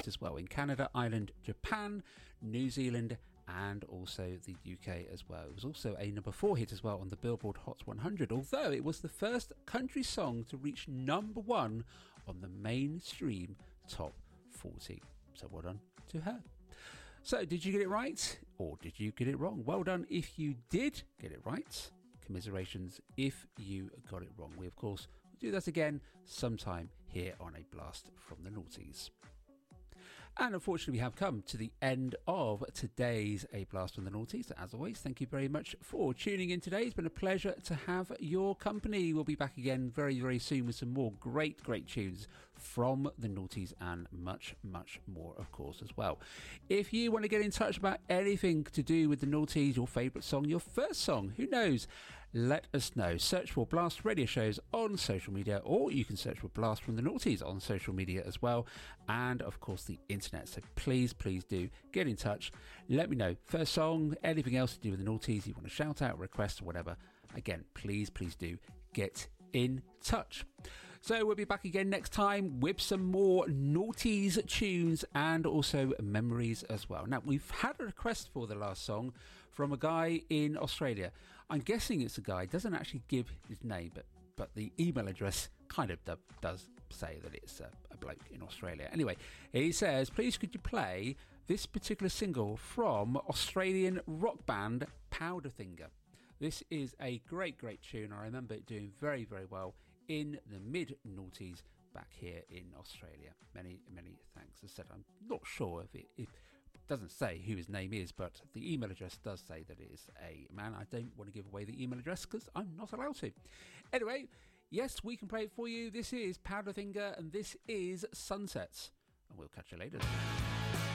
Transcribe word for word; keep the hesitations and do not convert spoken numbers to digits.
as well in Canada, Ireland, Japan, New Zealand, and also the U K as well. It was also a number four hit as well on the Billboard Hot one hundred, although it was the first country song to reach number one on the mainstream top forty. So well done to her. So did you get it right or did you get it wrong? Well done if you did get it right. Commiserations if you got it wrong. We of course will do that again sometime here on A Blast from the Noughties. And unfortunately, we have come to the end of today's A Blast from the Noughties. As always, thank you very much for tuning in today. It's been a pleasure to have your company. We'll be back again very, very soon with some more great, great tunes from the Noughties and much, much more, of course, as well. If you want to get in touch about anything to do with the Noughties, your favourite song, your first song, who knows? Let us know. Search for Blast Radio Shows on social media, or you can search for Blast from the Noughties on social media as well. And of course, the internet. So please, please do get in touch. Let me know. First song, anything else to do with the Noughties, you want to shout out, request, or whatever. Again, please, please do get in touch. So we'll be back again next time with some more Noughties tunes and also memories as well. Now, we've had a request for the last song from a guy in Australia. I'm guessing it's a guy. He doesn't actually give his name, but but the email address kind of do, does say that it's a, a bloke in Australia. Anyway, he says, please could you play this particular single from Australian rock band Powderfinger. This is a great, great tune. I remember it doing very, very well in the mid-noughties back here in Australia. Many, many thanks. As I said, I'm not sure if it, if it doesn't say who his name is, but the email address does say that it is a man. I don't want to give away the email address because I'm not allowed to. Anyway, yes, we can play it for you. This is Powderfinger and this is Sunsets. And we'll catch you later.